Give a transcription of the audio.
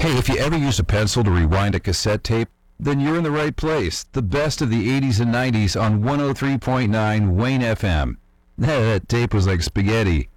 Hey, if you ever use a pencil to rewind a cassette tape, then you're in the right place. The best of the 80s and 90s on 103.9 Wayne FM. That tape was like spaghetti.